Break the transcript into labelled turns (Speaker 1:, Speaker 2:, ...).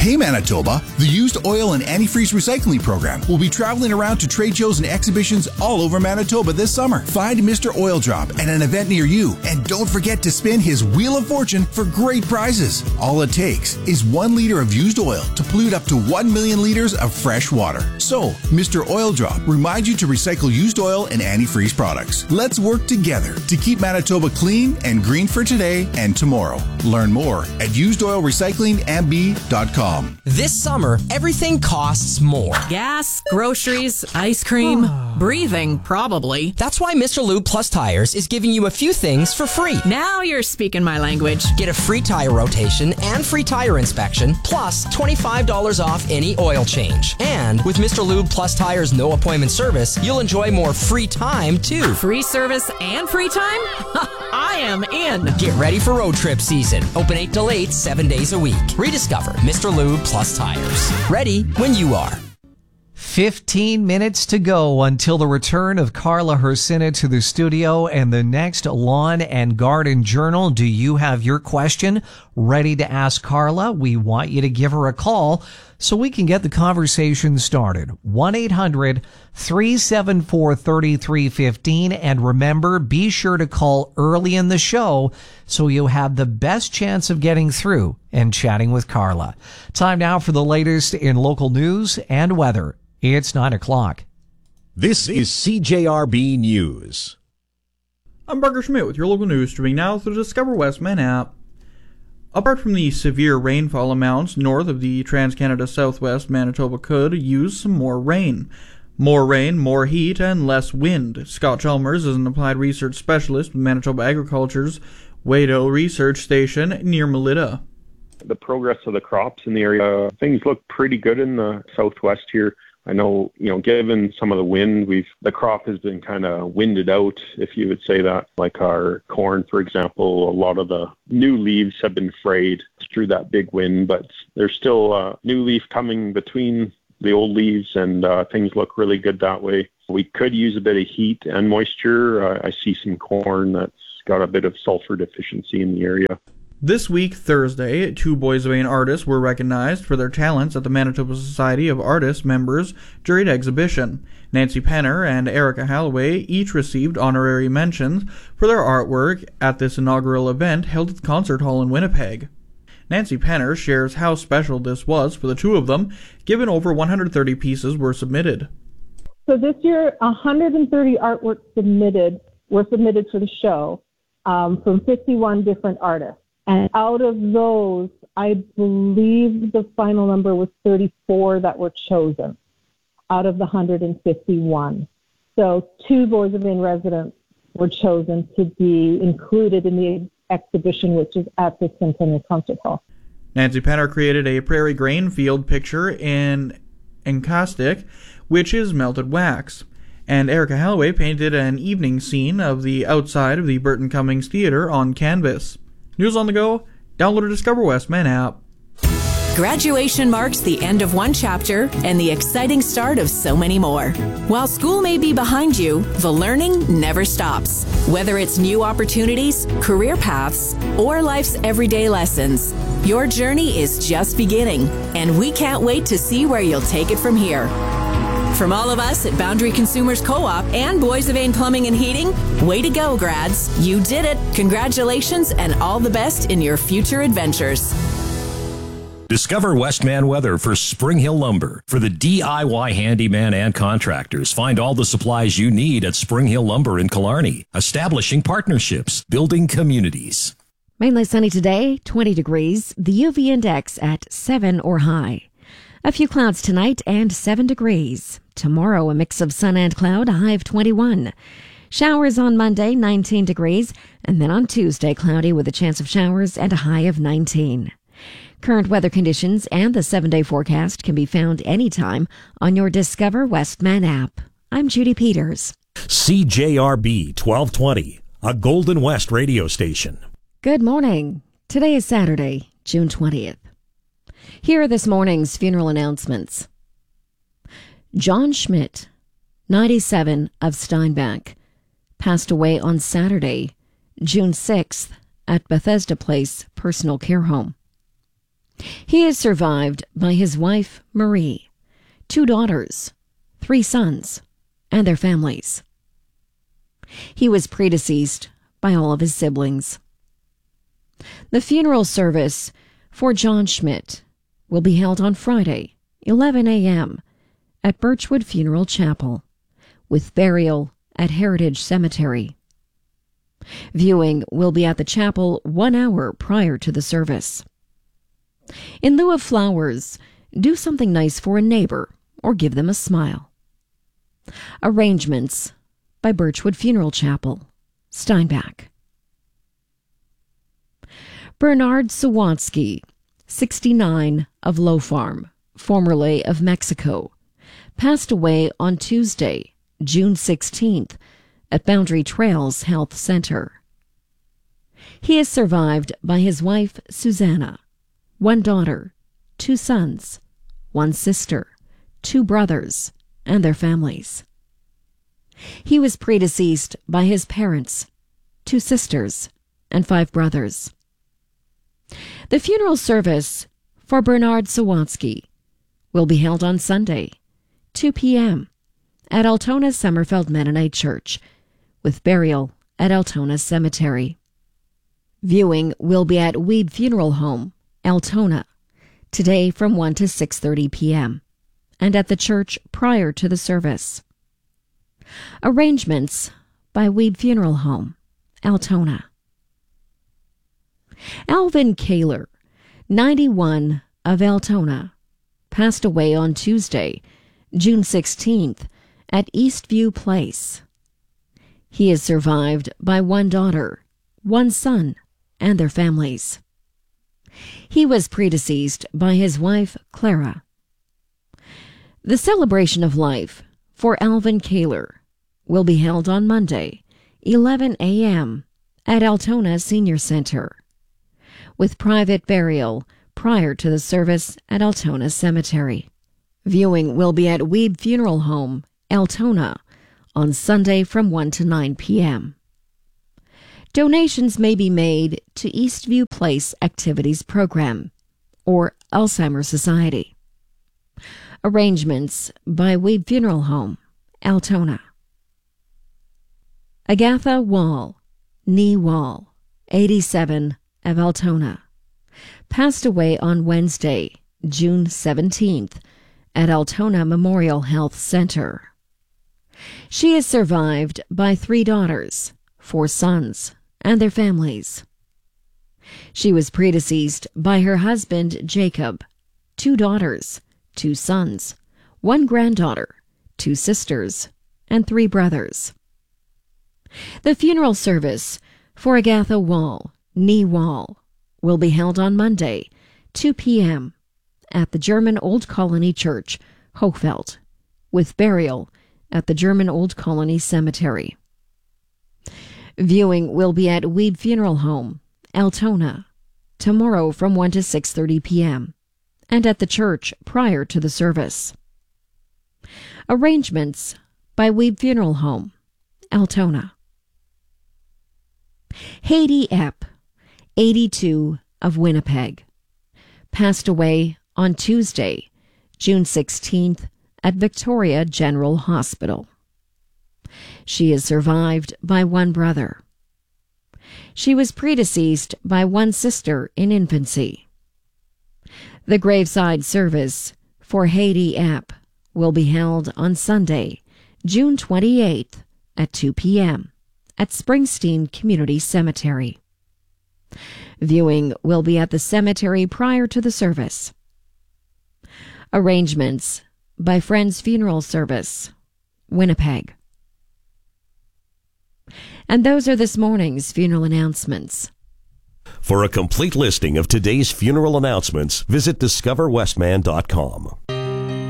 Speaker 1: Hey Manitoba, the Used Oil and Antifreeze Recycling Program will be traveling around to trade shows and exhibitions all over Manitoba this summer. Find Mr. Oil Drop at an event near you, and don't forget to spin his Wheel of Fortune for great prizes. All it takes is 1 liter of used oil to pollute up to 1 million liters of fresh water. So, Mr. Oil Drop reminds you to recycle used oil and antifreeze products. Let's work together to keep Manitoba clean and green for today and tomorrow. Learn more at usedoilrecyclingmb.com.
Speaker 2: This summer, everything costs more.
Speaker 3: Gas, groceries, ice cream, breathing, probably.
Speaker 2: That's why Mr. Lube Plus Tires is giving you a few things for free.
Speaker 3: Now you're speaking my language.
Speaker 2: Get a free tire rotation and free tire inspection, plus $25 off any oil change. And with Mr. Lube Plus Tires' no appointment service, you'll enjoy more free time, too.
Speaker 3: Free service and free time? I am in.
Speaker 2: Get ready for road trip season. Open 8 till 8, 7 days a week. Rediscover Mr. Lube Plus Tires. Ready when you are.
Speaker 4: 15 minutes to go until the return of Carla Hersina to the studio and the next Lawn and Garden Journal. Do you have your question ready to ask Carla? We want you to give her a call so we can get the conversation started. 1-800-374-3315. And remember, be sure to call early in the show so you have the best chance of getting through and chatting with Carla. Time now for the latest in local news and weather. It's 9 o'clock.
Speaker 5: This is CJRB News.
Speaker 6: I'm Parker Schmidt with your local news, streaming now through the Discover Westman app. Apart from the severe rainfall amounts north of the Trans-Canada Southwest, Manitoba could use some more rain. More rain, more heat, and less wind. Scott Chalmers is an applied research specialist with Manitoba Agriculture's Wado Research Station near Melita.
Speaker 7: The progress of the crops in the area, things look pretty good in the southwest here. I know, given some of the wind, the crop has been kind of winded out, if you would say that. Like our corn, for example, a lot of the new leaves have been frayed through that big wind, but there's still new leaf coming between the old leaves, and things look really good that way. We could use a bit of heat and moisture. I see some corn that's got a bit of sulfur deficiency in the area.
Speaker 6: This week, Thursday, 2 Boys of Vain artists were recognized for their talents at the Manitoba Society of Artists members juried exhibition. Nancy Penner and Erica Halloway each received honorary mentions for their artwork at this inaugural event held at the Concert Hall in Winnipeg. Nancy Penner shares how special this was for the two of them, given over 130 pieces were submitted.
Speaker 8: So this year, 130 artworks were submitted for the show from 51 different artists. And out of those, I believe the final number was 34 that were chosen out of the 151. So 2 Boys of Vain residents were chosen to be included in the exhibition, which is at the Centennial Concert Hall.
Speaker 6: Nancy Penner created a prairie grain field picture in encaustic, which is melted wax. And Erica Halloway painted an evening scene of the outside of the Burton Cummings Theatre on canvas. News on the go, download the Discover Westman app.
Speaker 3: Graduation marks the end of one chapter and the exciting start of so many more. While school may be behind you, the learning never stops. Whether it's new opportunities, career paths, or life's everyday lessons, your journey is just beginning, and we can't wait to see where you'll take it from here. From all of us at Boundary Consumers Co-op and Boys of Vain Plumbing and Heating, way to go, grads. You did it. Congratulations and all the best in your future adventures.
Speaker 5: Discover Westman weather for Spring Hill Lumber. For the DIY handyman and contractors, find all the supplies you need at Spring Hill Lumber in Killarney. Establishing partnerships, building communities.
Speaker 9: Mainly sunny today, 20 degrees. The UV index at 7 or high. A few clouds tonight and 7 degrees. Tomorrow, a mix of sun and cloud, a high of 21. Showers on Monday, 19 degrees. And then on Tuesday, cloudy with a chance of showers and a high of 19. Current weather conditions and the 7-day forecast can be found anytime on your Discover Westman app. I'm Judy Peters.
Speaker 5: CJRB 1220, a Golden West radio station.
Speaker 9: Good morning. Today is Saturday, June 20th. Here are this morning's funeral announcements. John Schmidt, 97, of Steinbach, passed away on Saturday, June 6th, at Bethesda Place Personal Care Home. He is survived by his wife, Marie, 2 daughters, 3 sons, and their families. He was predeceased by all of his siblings. The funeral service for John Schmidt will be held on Friday, 11 a.m. at Birchwood Funeral Chapel, with burial at Heritage Cemetery. Viewing will be at the chapel 1 hour prior to the service. In lieu of flowers, do something nice for a neighbor or give them a smile. Arrangements by Birchwood Funeral Chapel, Steinbach. Bernard Sawatsky, 69, of Low Farm, formerly of Mexico, passed away on Tuesday, June 16th, at Boundary Trails Health Center. He is survived by his wife, Susanna, 1 daughter, 2 sons, 1 sister, 2 brothers, and their families. He was predeceased by his parents, 2 sisters, and 5 brothers. The funeral service for Bernard Sawatsky will be held on Sunday, 2 p.m. at Altona Summerfeld Mennonite Church, with burial at Altona Cemetery. Viewing will be at Weeb Funeral Home, Altona, today from 1 to 6:30 p.m., and at the church prior to the service. Arrangements by Weeb Funeral Home, Altona. Alvin Kaler, 91, of Altona, passed away on Tuesday, June 16th, at Eastview Place. He is survived by 1 daughter, 1 son, and their families. He was predeceased by his wife, Clara. The celebration of life for Alvin Kaler will be held on Monday, 11 a.m. at Altona Senior Center, with private burial prior to the service at Altona Cemetery. Viewing will be at Weeb Funeral Home, Altona, on Sunday from 1 to 9 p.m. Donations may be made to Eastview Place Activities Program or Alzheimer's Society. Arrangements by Weeb Funeral Home, Altona. Agatha Wall, Nee Wall, 87, of Altona, passed away on Wednesday, June 17th, at Altona Memorial Health Center. She is survived by 3 daughters, 4 sons, and their families. She was predeceased by her husband, Jacob, 2 daughters, 2 sons, 1 granddaughter, 2 sisters, and 3 brothers. The funeral service for Agatha Wall, Nee Wall, will be held on Monday, 2 p.m. at the German Old Colony Church, Hochfeld, with burial at the German Old Colony Cemetery. Viewing will be at Weeb Funeral Home, Altona, tomorrow from 1 to 6:30 p.m., and at the church prior to the service. Arrangements by Weeb Funeral Home, Altona. Haiti Epp, 82, of Winnipeg, passed away on Tuesday, June 16th, at Victoria General Hospital. She is survived by 1 brother. She was predeceased by 1 sister in infancy. The graveside service for Haiti Epp will be held on Sunday, June 28th, at 2 p.m. at Springsteen Community Cemetery. Viewing will be at the cemetery prior to the service. Arrangements by Friends Funeral Service, Winnipeg. And those are this morning's funeral announcements.
Speaker 10: For a complete listing of today's funeral announcements, visit discoverwestman.com.